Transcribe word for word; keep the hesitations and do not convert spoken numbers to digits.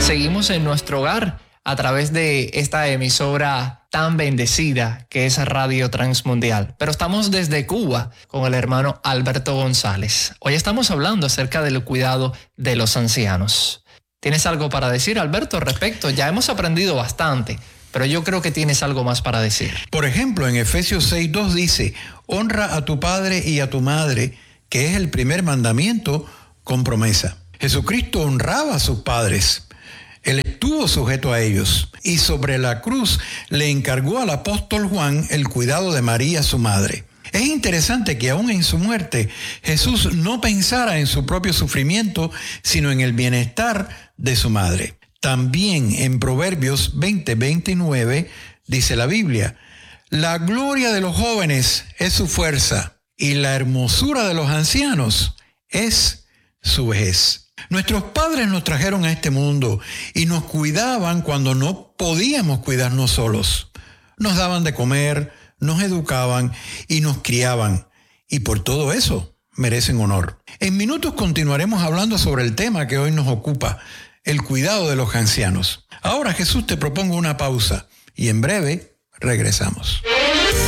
Seguimos en nuestro hogar a través de esta emisora tan bendecida que es Radio Transmundial. Pero estamos desde Cuba con el hermano Alberto González. Hoy estamos hablando acerca del cuidado de los ancianos. ¿Tienes algo para decir, Alberto, respecto? Ya hemos aprendido bastante, pero yo creo que tienes algo más para decir. Por ejemplo, en Efesios seis dos dice, honra a tu padre y a tu madre, que es el primer mandamiento con promesa. Jesucristo honraba a sus padres. Él estuvo sujeto a ellos y sobre la cruz le encargó al apóstol Juan el cuidado de María, su madre. Es interesante que aún en su muerte Jesús no pensara en su propio sufrimiento, sino en el bienestar de su madre. También en Proverbios veinte veintinueve dice la Biblia, la gloria de los jóvenes es su fuerza y la hermosura de los ancianos es su vejez. Nuestros padres nos trajeron a este mundo y nos cuidaban cuando no podíamos cuidarnos solos. Nos daban de comer, nos educaban y nos criaban. Y por todo eso merecen honor. En minutos continuaremos hablando sobre el tema que hoy nos ocupa, el cuidado de los ancianos. Ahora Jesús te propongo una pausa y en breve regresamos.